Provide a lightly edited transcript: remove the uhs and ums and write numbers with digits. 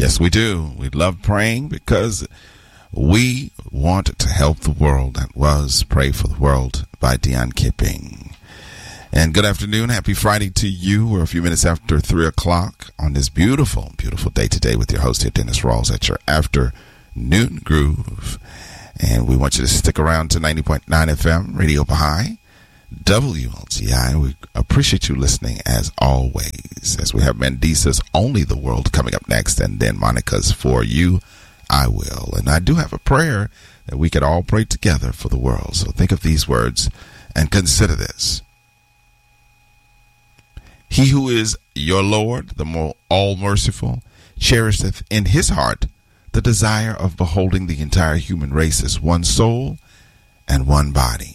Yes, we do. We love praying because we want to help the world. That was Pray for the World by Dion Kipping. And good afternoon. Happy Friday to you. We're a few minutes after 3 o'clock on this beautiful, beautiful day today with your host here, Dennis Rawls, at your afternoon groove. And we want you to stick around to 90.9 FM, Radio Baha'i, WLTI. We appreciate you listening as always, as we have Mandisa's Only the World coming up next, and then Monica's For You, I Will. And I do have a prayer that we could all pray together for the world. So think of these words and consider this. He who is your Lord, the all-merciful, cherisheth in his heart the desire of beholding the entire human race as one soul and one body.